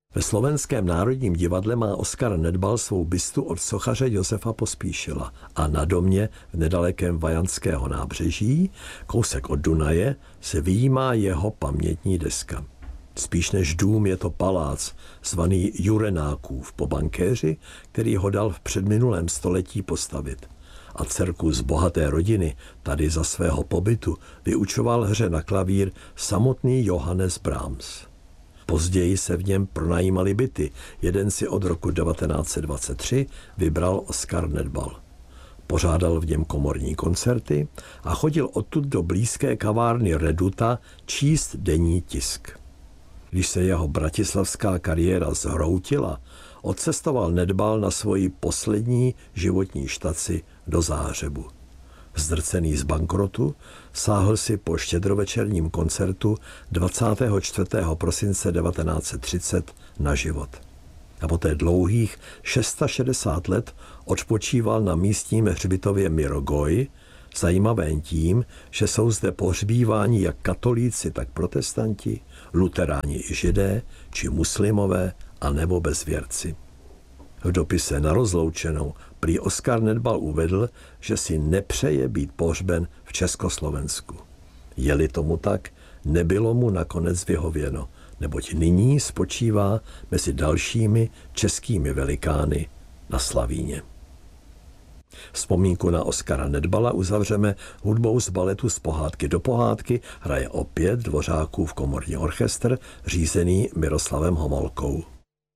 Ve Slovenském národním divadle má Oskar Nedbal svou bystu od sochaře Josefa Pospíšila a na domě v nedalekém Vajanského nábřeží, kousek od Dunaje, se vyjímá jeho pamětní deska. Spíš než dům je to palác, zvaný Jurenákův po bankéři, který ho dal v předminulém století postavit. A dcerku z bohaté rodiny tady za svého pobytu vyučoval hře na klavír samotný Johannes Brahms. Později se v něm pronajímaly byty, jeden si od roku 1923 vybral Oskar Nedbal. Pořádal v něm komorní koncerty a chodil odtud do blízké kavárny Reduta číst denní tisk. Když se jeho bratislavská kariéra zhroutila, odcestoval Nedbal na svoji poslední životní štaci do Záhřebu. Zdrcený z bankrotu sáhl si po štědrovečerním koncertu 24. prosince 1930 na život. A poté dlouhých 660 let odpočíval na místním hřbitově Mirogoj, zajímavé tím, že jsou zde pohřbíváni jak katolíci, tak protestanti, luteráni i židé, či muslimové, a nebo bezvěrci. V dopise na rozloučenou prý Oskar Nedbal uvedl, že si nepřeje být pohřben v Československu. Je-li tomu tak, nebylo mu nakonec vyhověno, neboť nyní spočívá mezi dalšími českými velikány na Slavíně. Vzpomínku na Oskara Nedbala uzavřeme hudbou z baletu Z pohádky do pohádky, hraje opět Dvořákův komorní orchestr, řízený Miroslavem Homolkou.